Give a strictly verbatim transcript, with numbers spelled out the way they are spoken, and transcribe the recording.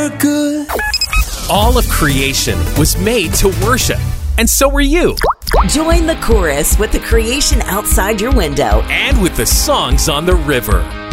look good. All of creation was made to worship, and so were you. Join the chorus with the creation outside your window and with the songs on the river.